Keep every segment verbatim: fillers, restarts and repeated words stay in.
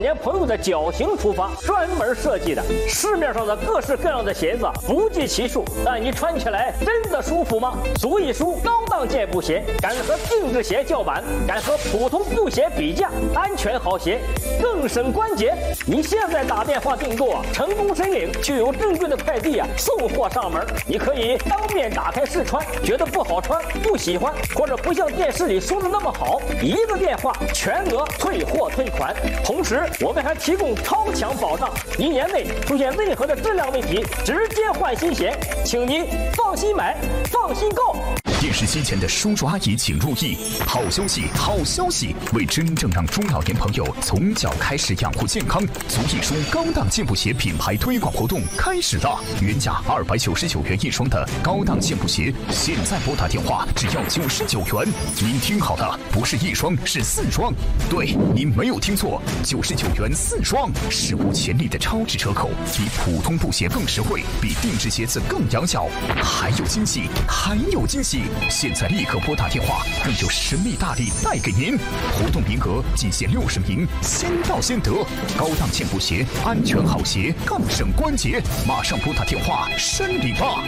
年朋友的脚型出发，专门设计的，市面上的各式各样的鞋子不计其数，但你穿起来真的舒服吗？足一舒高档健步鞋，敢和定制鞋叫板，敢和普通布鞋比价，安全好鞋，更省关节。你现在打电话订购，成功申领，就有正规的快递啊送货上门。你可以当面打开试穿，觉得不好穿、不喜欢，或者不像电视里说的那么好，一个电话全额退货退款，同时我们还提供超强保障，一年内出现任何的质量问题，直接换新鞋，请您放心买，放心购。 电视机前的叔叔阿姨请注意，好消息，好消息！为真正让中老年朋友从脚开始养护健康，足一舒高档健步鞋品牌推广活动开始了。原价二百九十九元一双的高档健步鞋，现在拨打电话只要九十九元。您听好了，不是一双，是四双。对，您没有听错，九十九元四双，史无前例的超值折扣，比普通布鞋更实惠，比定制鞋子更养脚。还有惊喜，还有惊喜！现在立刻拨打电话，更有神秘大礼带给您。活动名额仅限六十名，先到先得。高档健步鞋，安全好鞋，更省关节。马上拨打电话申领吧。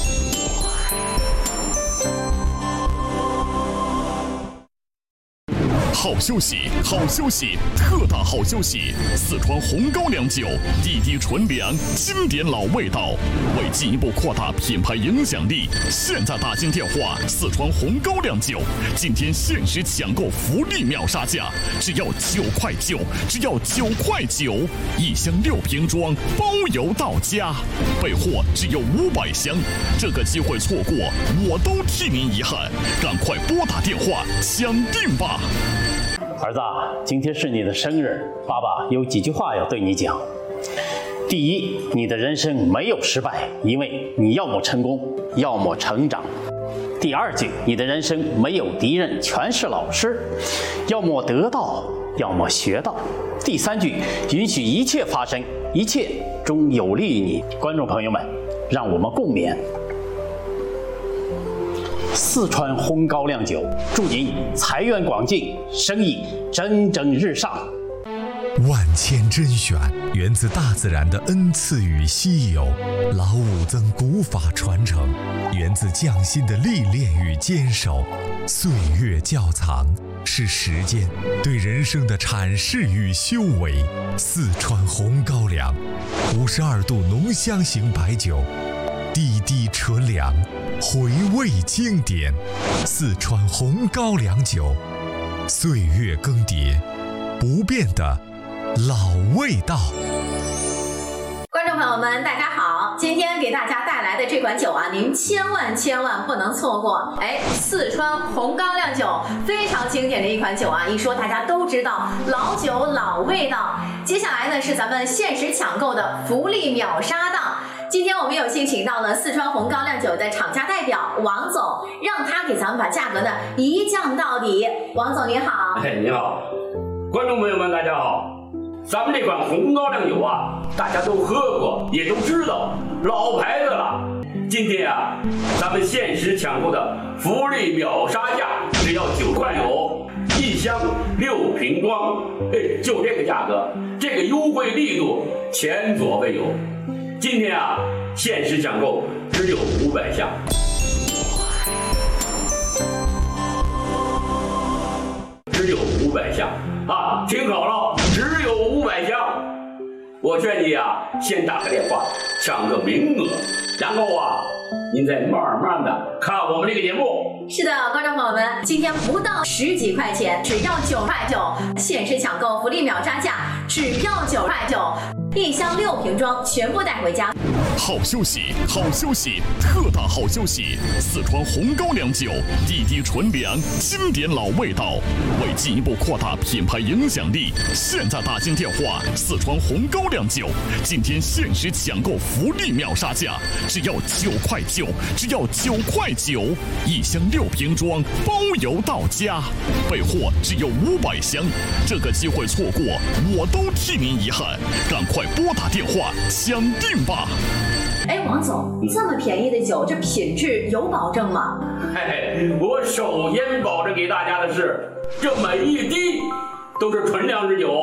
好消息，好消息，特大好消息！四川红高粱酒，滴滴纯粮，经典老味道。为进一步扩大品牌影响力，现在打进电话，四川红高粱酒今天限时抢购福利秒杀价，只要九块九，只要九块九，一箱六瓶装，包邮到家，备货只有五百箱，这个机会错过，我都替您遗憾，赶快拨打电话抢定吧！ 儿子，今天是你的生日，爸爸有几句话要对你讲。第一，你的人生没有失败，因为你要么成功，要么成长。第二句，你的人生没有敌人，全是老师，要么得到，要么学到。第三句，允许一切发生，一切终有利于你。观众朋友们，让我们共勉。四川红高粱酒祝您财源广进，生意蒸蒸日上。 万千甄选源自大自然的恩赐与稀有，老五曾古法传承，源自匠心的历练与坚守。岁月窖藏是时间对人生的阐释与修为。四川红高粱，五十二度浓香型白酒，滴滴纯粮，回味经典。四川红高粱酒，岁月更迭，不变的老味道。 观众朋友们，大家好！今天给大家带来的这款酒啊，您千万千万不能错过。哎，四川红高粱酒非常经典的一款酒啊，一说大家都知道，老酒老味道。接下来呢是咱们限时抢购的福利秒杀档。今天我们有幸请到了四川红高粱酒的厂家代表王总，让他给咱们把价格呢一降到底。王总您好。 哎，你好，观众朋友们大家好。咱们这款红高粱酒啊，大家都喝过，也都知道，老牌子了。今天啊，咱们限时抢购的福利秒杀价，只要九块九，一箱六瓶装，哎，就这个价格，这个优惠力度前所未有。今天啊，限时抢购只有五百箱，只有五百箱啊！听好了，只有五百箱。我劝你啊，先打个电话抢个名额，然后啊，您再慢慢的看我们这个节目。 是的，观众朋友们，今天不到十几块钱，只要九块九，限时抢购福利秒杀价，只要九块九。一箱六瓶装，全部带回家。 好消息，好消息，特大好消息！四川红高粱酒，滴滴纯粮，经典老味道。为进一步扩大品牌影响力，现在打进电话，四川红高粱酒今天限时抢购福利秒杀价，只要九块九，只要九块九，一箱六瓶装，包邮到家，备货只有五百箱，这个机会错过，我都替您遗憾，赶快拨打电话抢定吧！ 哎，王总，这么便宜的酒，这品质有保证吗？ 嘿嘿，我首先保证给大家的是，这每一滴都是纯粮食酒，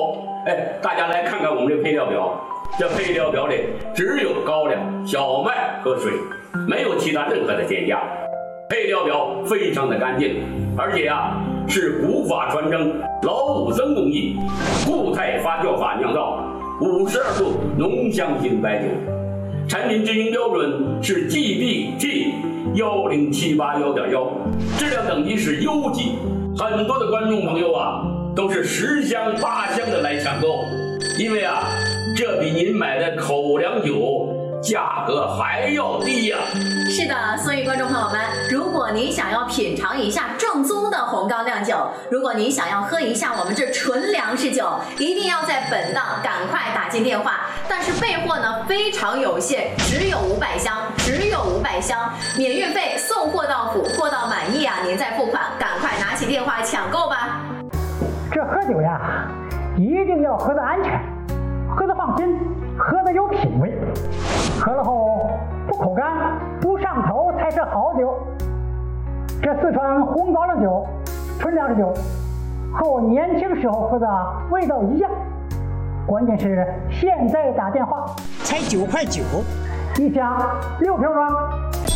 哎，大家来看看我们这配料表，这配料表里只有高粱、小麦和水，没有其他任何的添加。配料表非常的干净，而且啊是古法传承老五增工艺固态发酵法酿造五十二度浓香型白酒，产品制营标准是 G B T 一零七八一点一，质量等级是优级。很多的观众朋友啊都是十箱八箱的来抢购，因为啊这比您买的口粮酒价格还要低呀、啊！ 是的，所以观众朋友们，如果您想要品尝一下正宗的红高粱酒，如果您想要喝一下我们这纯粮食酒，一定要在本档赶快打进电话。但是备货呢非常有限，只有五百箱，只有五百箱，免运费，送货到府，货到满意啊，您再付款，赶快拿起电话抢购吧。 这喝酒呀，一定要喝得安全，喝得放心，喝得有品味，喝了后不口干不上头才是好酒。这四川红高粱酒纯粮食酒和我年轻时候喝的味道一样，关键是现在打电话才九块九一箱六瓶装。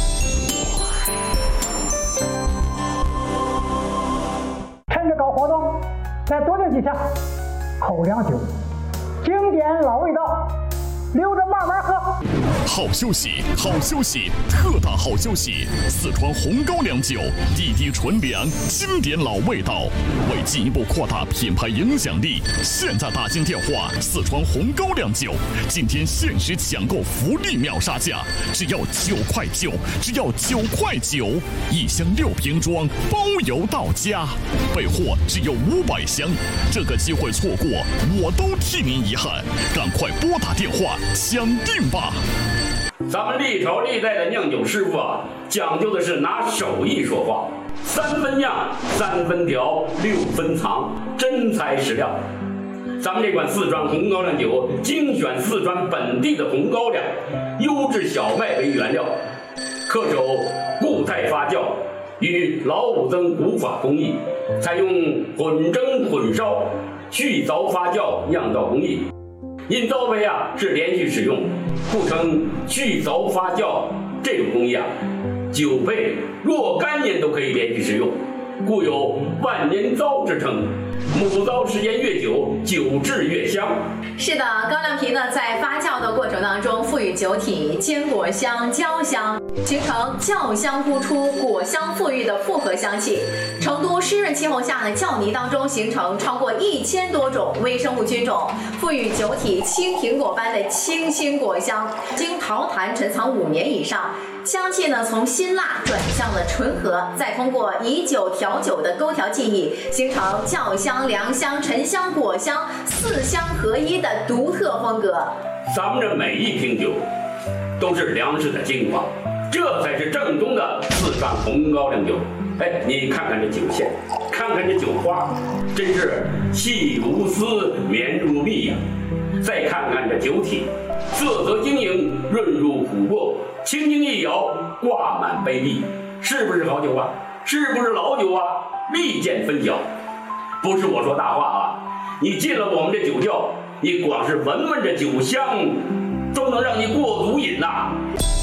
趁着搞活动再多订几箱口粮酒，经典老味道，留着慢慢喝。 好消息，好消息，特大好消息！四川红高粱酒，地低纯粮，经典老味道。为进一步扩大品牌影响力，现在打进电话，四川红高粱酒今天限时抢购福利秒杀价，只要九块九，只要九块九，一箱六瓶装，包邮到家。备货只有五百箱，这个机会错过，我都替您遗憾。赶快拨打电话抢定吧！ 咱们历朝历代的酿酒师傅啊，讲究的是拿手艺说话，三分酿，三分调，六分藏，真材实料。咱们这款四川红高粱酒，精选四川本地的红高粱，优质小麦为原料，恪守固态发酵与老五增古法工艺，采用混蒸混烧、续凿发酵酿造工艺。因造杯啊是连续使用，故称续凿发酵。这种工艺啊，酒配若干年都可以连续使用，故有万年糟之称。母糟时间越久，酒质越香。 是的，高粱皮呢在发酵的过程当中，赋予酒体坚果香、焦香，形成酵香呼出、果香馥郁的复合香气。成都湿润气候下的酵泥当中形成超过一千多种微生物菌种，赋予酒体青苹果般的清新果香。经陶坛陈藏五年以上，香气呢从辛辣转向了醇和，再通过以酒调酒的勾调技艺，形成酵香、凉香、沉香、果香四香合一的独特风格。 咱们这每一瓶酒都是粮食的精华，这才是正宗的四川红高粱酒。哎，你看看这酒线，看看这酒花，真是细如丝，绵如蜜呀、啊！再看看这酒体，色泽晶莹，润入琥珀，轻轻一摇，挂满杯壁，是不是好酒啊？是不是老酒啊？立见分晓。不是我说大话啊！你进了我们这酒窖，你光是闻闻这酒香，都能让你过足瘾呐、啊！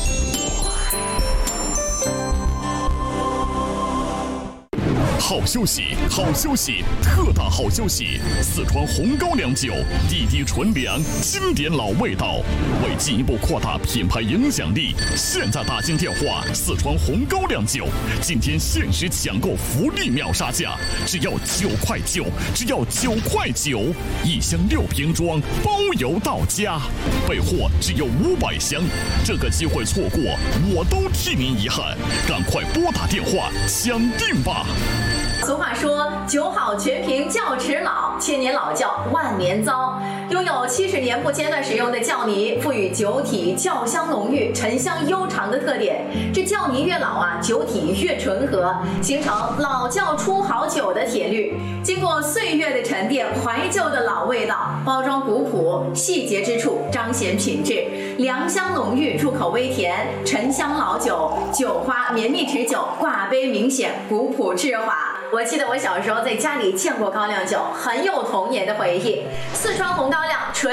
好消息，好消息，特大好消息！四川红高粱酒，地低纯粮，经典老味道。为进一步扩大品牌影响力，现在打进电话，四川红高粱酒今天限时抢购福利秒杀价，只要九块九，只要九块九，一箱六瓶装，包邮到家。备货只有五百箱，这个机会错过，我都替您遗憾。赶快拨打电话抢定吧！ 俗话说，酒好全凭窖齿老，千年老窖万年糟。拥有七十年不间断使用的窖泥，赋予酒体窖香浓郁、沉香悠长的特点。这窖泥越老啊，酒体越醇和，形成老窖出好酒的铁律。经过岁月的沉淀，怀旧的老味道，包装古朴，细节之处彰显品质。凉香浓郁，入口微甜，沉香老酒，酒花绵密持久，挂杯明显，古朴致华。 我记得我小时候在家里见过高粱酒，很有童年的回忆。四川红高粱纯